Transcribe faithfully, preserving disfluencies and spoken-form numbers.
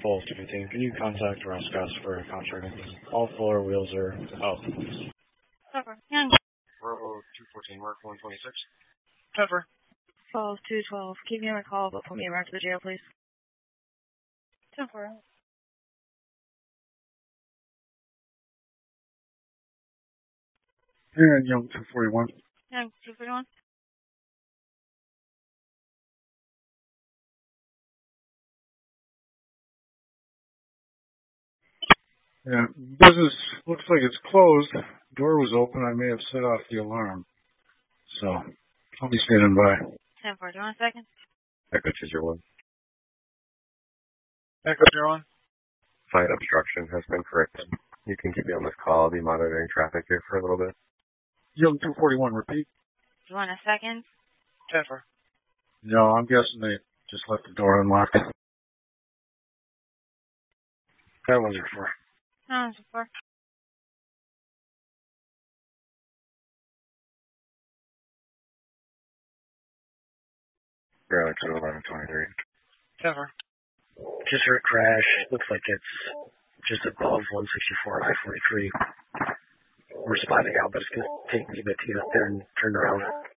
Falls two fifteen. Can you contact Roscos for a contract? All floor wheels are out. Cover. Yeah. Bravo two fourteen, Mark one twenty-six. Cover. Falls two twelve. Keep me on the call, but put me around to the jail, please. ten four. And Young two forty-one. Yeah, two forty-one. Yeah, business looks like it's closed. Door was open. I may have set off the alarm. So, I'll be standing by. ten four. Do you want a second? Echo two zero one. Echo zero one. Site obstruction has been corrected. You can keep me on this call. I'll be monitoring traffic here for a little bit. Young two forty-one, repeat. Do you want a second? ten four. No, I'm guessing they just left the door unlocked. That was it for. No, it's four. Barely to eleven twenty-three. ten four. Just heard a crash. Looks like it's just above one sixty-four I forty-three. We're spotting out, but it's going to take me a bit to get up there and turn around.